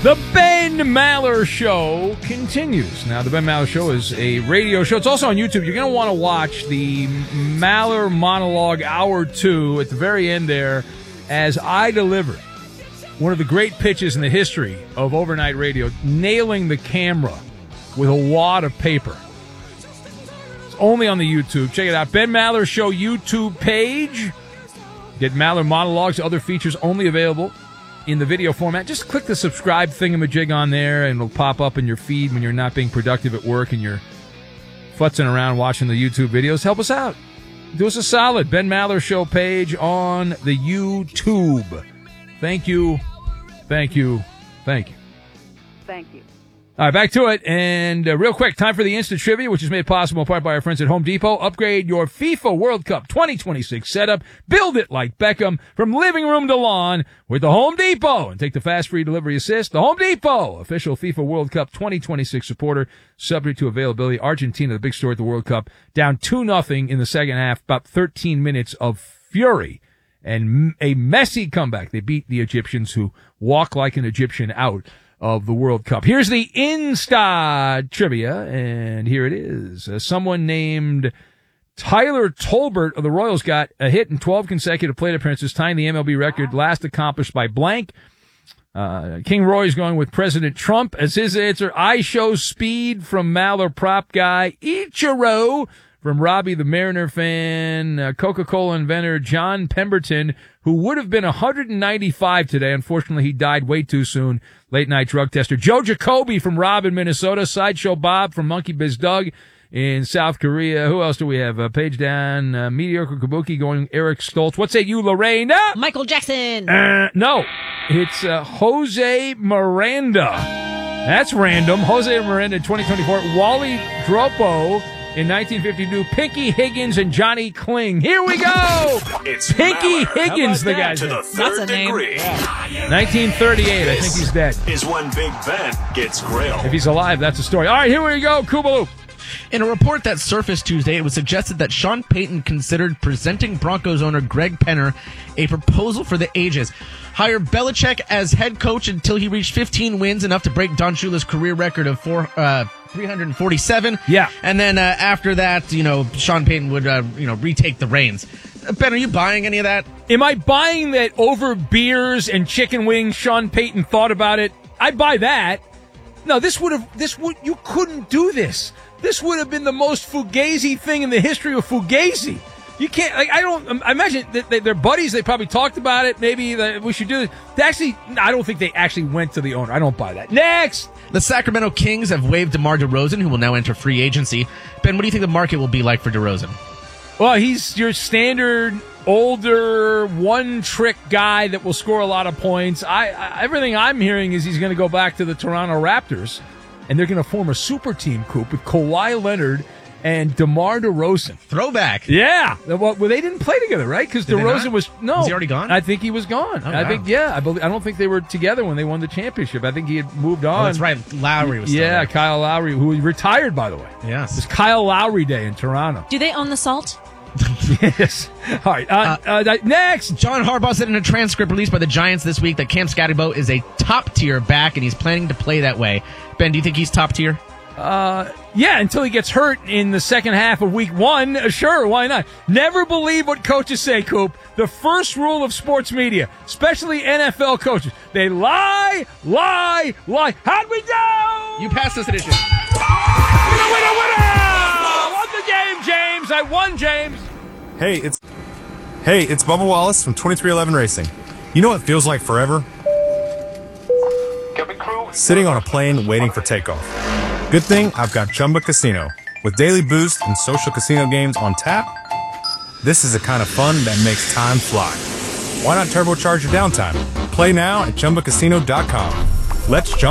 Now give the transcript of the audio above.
The Ben Maller Show continues. Now, the Ben Maller Show is a radio show. It's also on YouTube. You're going to want to watch the Maller Monologue Hour 2 at the very end there as I deliver one of the great pitches in the history of overnight radio, nailing the camera with a wad of paper. It's only on the YouTube. Check it out. Ben Maller Show YouTube page. Get Maller Monologues, other features only available in the video format. Just click the subscribe thingamajig on there, and it'll pop up in your feed when you're not being productive at work and you're futzing around watching the YouTube videos. Help us out. Do us a solid. Ben Maller Show page on the YouTube. Thank you. Thank you. Thank you. Thank you. All right, back to it. And real quick, time for the instant trivia, which is made possible in part by our friends at Home Depot. Upgrade your FIFA World Cup 2026 setup. Build it like Beckham from living room to lawn with the Home Depot. And take the fast free delivery assist. The Home Depot, official FIFA World Cup 2026 supporter, subject to availability. Argentina, the big story at the World Cup, down 2-0 in the second half. About 13 minutes of fury and a messy comeback. They beat the Egyptians, who walk like an Egyptian out of the World Cup. Here's the Insta trivia, and here it is. Someone named Tyler Tolbert of the Royals got a hit in 12 consecutive plate appearances, tying the MLB record last accomplished by blank. King Roy's going with President Trump as his answer. I show speed from Maller prop guy Ichiro from Robbie the Mariner fan. Coca-Cola inventor John Pemberton, who would have been 195 today. Unfortunately, he died way too soon. Late night drug tester. Joe Jacoby from Rob in Minnesota. Sideshow Bob from Monkey Biz Doug in South Korea. Who else do we have? Page down. Mediocre Kabuki going Eric Stoltz. What say you, Lorraine? Michael Jackson. No. It's Jose Miranda. That's random. Jose Miranda in 2024. Wally Dropo in 1952, Pinky Higgins and Johnny Kling. Here we go! It's Pinky Maller. Higgins, the guy's to name. the third degree. Yeah. 1938, I think he's dead. Is when Big Ben gets grilled. If he's alive, that's a story. All right, here we go, Kubaloo. In a report that surfaced Tuesday, it was suggested that Sean Payton considered presenting Broncos owner Greg Penner a proposal for the ages. Hire Belichick as head coach until he reached 15 wins, enough to break Don Shula's career record of 347. Yeah. And then after that, Sean Payton would, retake the reins. Ben, are you buying any of that? Am I buying that over beers and chicken wings Sean Payton thought about it? I buy that. No, you couldn't do this. This would have been the most fugazi thing in the history of fugazi. You can't, I imagine that they're buddies. They probably talked about it. Maybe we should do this. I don't think they actually went to the owner. I don't buy that. Next! The Sacramento Kings have waived DeMar DeRozan, who will now enter free agency. Ben, what do you think the market will be like for DeRozan? Well, he's your standard older one-trick guy that will score a lot of points. Everything I'm hearing is he's going to go back to the Toronto Raptors, and they're going to form a super team, Coop, with Kawhi Leonard and DeMar DeRozan. Throwback. Yeah. Well, they didn't play together, right? Because DeRozan was he already gone? I think he was gone. Oh, I wow. think, I don't think they were together when they won the championship. I think he had moved on. Oh, that's right. Lowry was still there. Kyle Lowry, who retired, by the way. Yes. It was Kyle Lowry Day in Toronto. Do they own the salt? Yes. All right. Next. John Harbaugh said in a transcript released by the Giants this week that Cam Scatterbo is a top-tier back, and he's planning to play that way. Ben, do you think he's top-tier? Yeah, until he gets hurt in the second half of week 1. Sure, why not? Never believe what coaches say, Coop. The first rule of sports media, especially NFL coaches, they lie. How'd we go? You passed this edition. Winner! Won the game, James. I won, James. Hey, it's Bubba Wallace from 2311 Racing. You know what feels like forever? Sitting on a plane waiting for takeoff. Good thing I've got Chumba Casino. With daily boost and social casino games on tap, this is the kind of fun that makes time fly. Why not turbocharge your downtime? Play now at ChumbaCasino.com. Let's jump.